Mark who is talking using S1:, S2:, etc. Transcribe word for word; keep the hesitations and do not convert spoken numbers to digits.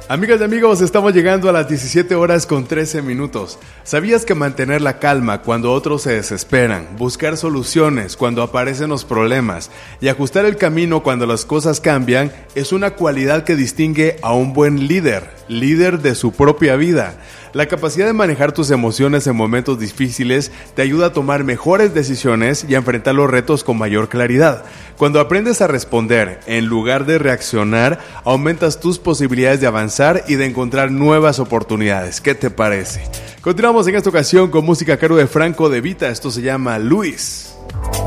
S1: Amigas y amigos, estamos llegando a las diecisiete horas con trece minutos. ¿Sabías que mantener la calma cuando otros se desesperan, buscar soluciones cuando aparecen los problemas y ajustar el camino cuando las cosas cambian es una cualidad que distingue a un buen líder, líder de su propia vida? La capacidad de manejar tus emociones en momentos difíciles te ayuda a tomar mejores decisiones y a enfrentar los retos con mayor claridad. Cuando aprendes a responder en lugar de reaccionar, aumentas tus posibilidades de avanzar y de encontrar nuevas oportunidades. ¿Qué te parece? Continuamos en esta ocasión con música a cargo de Franco De Vita. Esto se llama Luis.